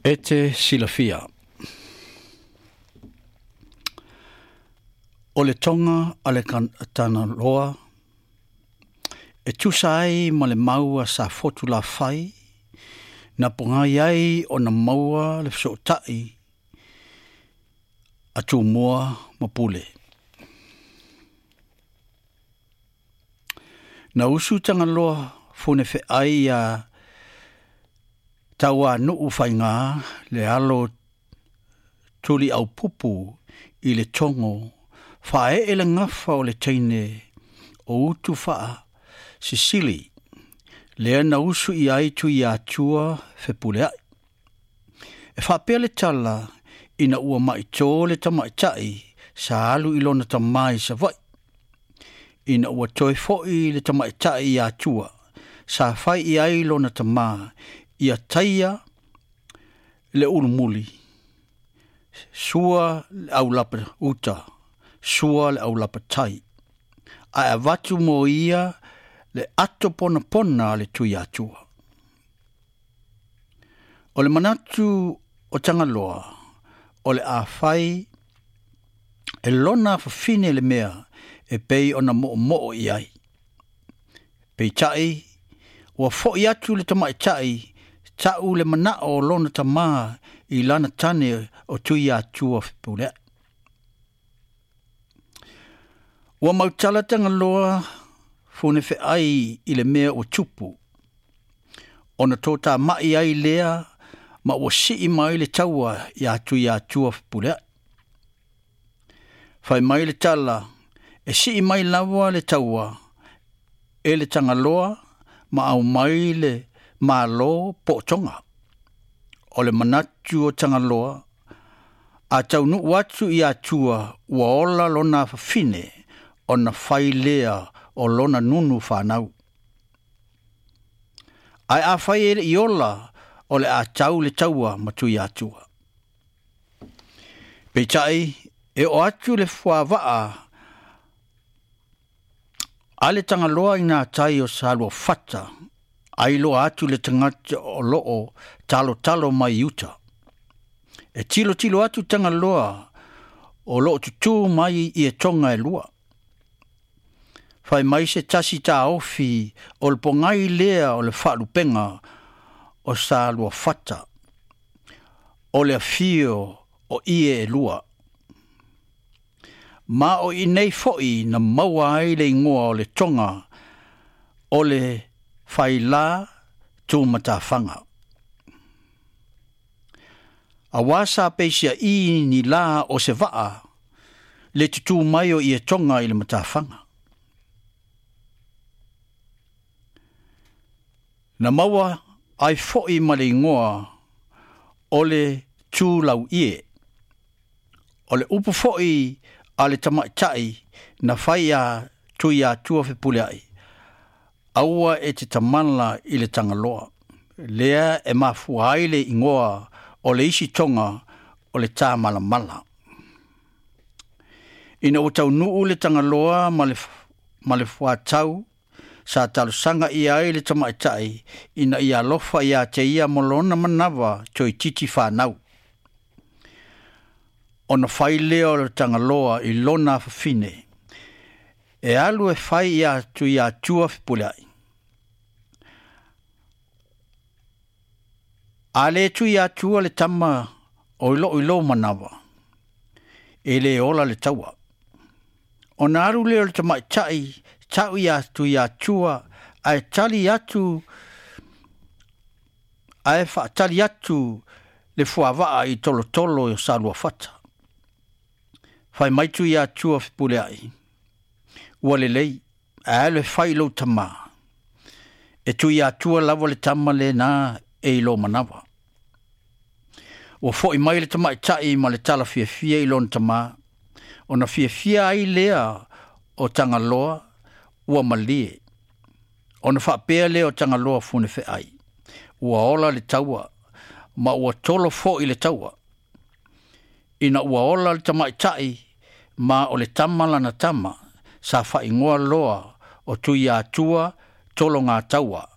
E te silafia. O le tonga a le tana loa, e tusai ma le maua sa fotu la fai, na pongai ai o na maua le fsotai, a tu mua mapule. Na usu tanga loa fune fe ai a taua nuu whainga le alo tuli au pupu i le tongo whae e le ngafa o le teine o utu whaa Sicily lea na usu i aitu i atua whepule ai. E whapea le tala ina ua mai tō le tamaitai sa alu i lona tamai sa vai. Ina ua toi foi le tamaitai i atua sa whai i ai lona tamai ia taia le ulumuli, sua le au lapa uta, sua le au lapa tai. Ai avatu mo ia le ato pona pona le tui atua. O le manatu o tangaloa, o le awhai, e lona fafine le mea e pei ona mo i ai. Pei tai, ua fo i atu le tamai tai, tau le mana o lona tama i lana tane o tui atua whipule. Ua mautala tangaloa fune fe ai i le mea o tupu. Ona tō mai ai lea ma ua sii mai le taua i atu i atua whipule. Whai mai le tala e sii mai lawa le taua e le tangaloa ma au mai le malo po tonga. O le manatu o tangaloa a tau nu watu i atua ua ola lona fafine o na whai lea o lona nunu whanau. Ai a whai e i ola o le a tau le taua matu i atua. Peitai e o atu le whawaa a le tangaloa i nā tai o salua fata ai lo atu le tangata o loo talo mai uta. E tilo atu tangaloa o loo tutu mai i e tonga e lua. Whai mai se tasi tā ofi o le pongai lea o le whaalupenga o salua fata. O le afio o ie e lua. Ma o i nei foi na maua ai le ingoa o le tonga o le whai la tū matawhanga. A wasa peisia i ni la o se waa le tutu mai o i e tonga i le matawhanga. Na maua ai foi ma le ingoa o le tū lau ie. O le upu foi a le tamaitai na whai a tui a tua whipule ai. Aua e te tamana i le tangaloa. Lea e mafua ai le ingoa o le isi tonga o le tā malamala. Ina o tau nuu le tangaloa ma le fuatau sa talo sanga i ai le tamaitai ina i alofa i a te ia molona manawa toi titi whanau. Ona whai leo le tangaloa i lona fafine. E alu e whai i atu i atua whipule ai. A le tu i atua le tama o ilo manawa. E le ola le taua. Ona aru leo le tamaitai tau i atu i atua ai tali atu ai tali atu le fuawaa i tolo i salua fata. Whai maitu i atua whipule ai. Ua le lei, a le whai lo tama. E tu i atua lava le tama le nā e ilo manawa. Ua fo i mai le tamaitai ma le tala fia i lona tama. O na fia ai lea o tangaloa ua malie. O na whapea lea o tangaloa fune fe ai. Ua ola le taua, ma ua tolo fo i le taua. Ina ua ola le tamaitai ma o le tama lana tama sa whaingoa loa o tui atua tolo ngā taua